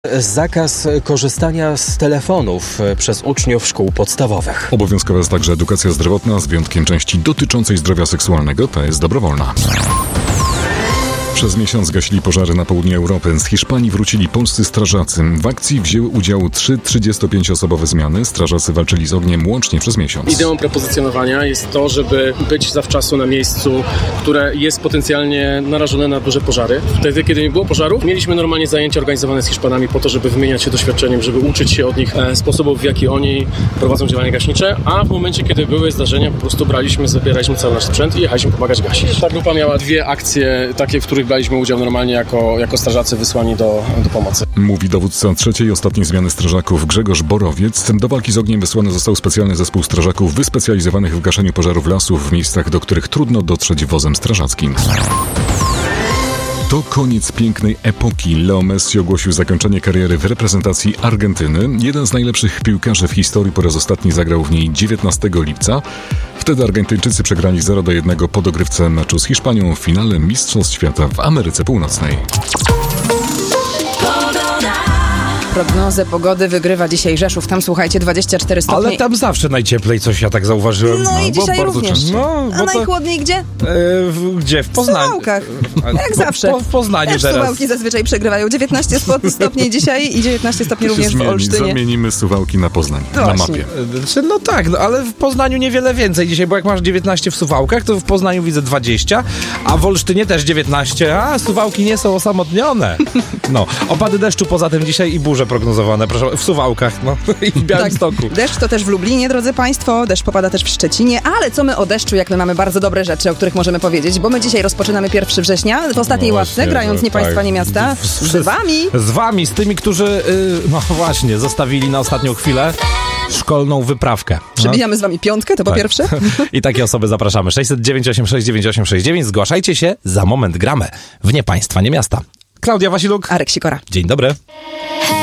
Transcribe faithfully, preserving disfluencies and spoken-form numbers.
Zakaz korzystania z telefonów przez uczniów szkół podstawowych. Obowiązkowa jest także edukacja zdrowotna z wyjątkiem części dotyczącej zdrowia seksualnego, ta jest dobrowolna. Przez miesiąc gasili pożary na południu Europy. Z Hiszpanii wrócili polscy strażacy. W akcji wzięły udział trzy trzydziestopięcioosobowe zmiany. Strażacy walczyli z ogniem łącznie przez miesiąc. Ideą propozycjonowania jest to, żeby być zawczasu na miejscu, które jest potencjalnie narażone na duże pożary. Wtedy, kiedy nie było pożarów, mieliśmy normalnie zajęcia organizowane z Hiszpanami po to, żeby wymieniać się doświadczeniem, żeby uczyć się od nich sposobów, w jaki oni prowadzą działania gaśnicze, a w momencie, kiedy były zdarzenia, po prostu braliśmy, zabieraliśmy cały nasz sprzęt i jechaliśmy pomagać gasić. Ta grupa miała dwie akcje takie, w których braliśmy udział normalnie jako, jako strażacy wysłani do, do pomocy. Mówi dowódca trzeciej i ostatniej zmiany strażaków Grzegorz Borowiec. Do walki z ogniem wysłany został specjalny zespół strażaków wyspecjalizowanych w gaszeniu pożarów lasów w miejscach, do których trudno dotrzeć wozem strażackim. To koniec pięknej epoki. Leo Messi ogłosił zakończenie kariery w reprezentacji Argentyny. Jeden z najlepszych piłkarzy w historii po raz ostatni zagrał w niej dziewiętnastego lipca. Wtedy Argentyńczycy przegrali zero do jednego po dogrywce meczu z Hiszpanią w finale Mistrzostw Świata w Ameryce Północnej. Prognozę pogody wygrywa dzisiaj Rzeszów. Tam, słuchajcie, dwadzieścia cztery stopnie. Ale tam zawsze najcieplej, coś ja tak zauważyłem. No, no i dzisiaj również. No, A najchłodniej to, gdzie? E, w, gdzie? W Poznaniu. W Suwałkach. Jak po, zawsze. Po, w Poznaniu Też teraz. Suwałki zazwyczaj przegrywają. dziewiętnaście stopni dzisiaj i dziewiętnaście stopni również zmieni. w Olsztynie. Zamienimy Suwałki na Poznań, no na właśnie. mapie. No tak, no, ale w Poznaniu niewiele więcej dzisiaj, bo jak masz dziewiętnaście w Suwałkach, to w Poznaniu widzę dwadzieścia, a w Olsztynie też dziewiętnaście, a Suwałki nie są osamotnione. No, opady deszczu poza tym dzisiaj i burze prognozowane, proszę, w Suwałkach, no i w Białymstoku. Tak. Deszcz to też w Lublinie, drodzy Państwo, deszcz popada też w Szczecinie, ale co my o deszczu, jak my mamy bardzo dobre rzeczy, o których możemy powiedzieć, bo my dzisiaj rozpoczynamy pierwszego września w ostatniej no ławce, właśnie, grając Nie tak. Państwa, Nie Miasta, z, z Wami. Z Wami, z tymi, którzy, yy, no właśnie, zostawili na ostatnią chwilę szkolną wyprawkę. Przybijamy z Wami piątkę, to po tak. pierwsze. I takie osoby zapraszamy. sześćset dziewięć osiem sześć dziewięć osiem sześć dziewięć. Zgłaszajcie się, za moment gramy w Nie Państwa, Nie Miasta. Klaudia Wasiluk. Arek Sikora. Dzień dobry.